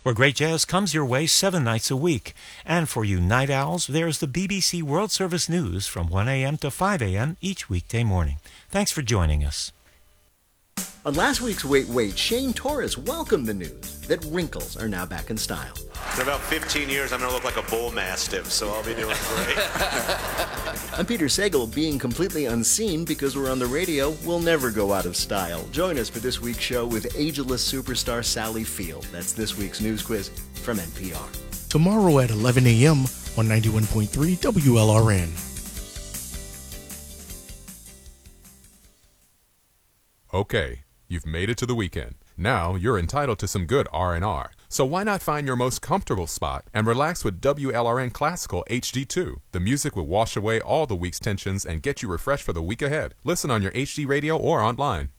where great jazz comes your way 7 nights a week. And for you night owls, there's the BBC World Service News from 1 a.m. to 5 a.m. each weekday morning. Thanks for joining us. On last week's Wait Wait, Shane Torres welcomed the news that wrinkles are now back in style. In about 15 years, I'm going to look like a bull mastiff, so I'll be doing great. I'm Peter Sagal. Being completely unseen because we're on the radio will never go out of style. Join us for this week's show with ageless superstar Sally Field. That's this week's news quiz from NPR. Tomorrow at 11 a.m. on 91.3 WLRN. Okay, you've made it to the weekend. Now you're entitled to some good R&R. So why not find your most comfortable spot and relax with WLRN Classical HD2? The music will wash away all the week's tensions and get you refreshed for the week ahead. Listen on your HD radio or online.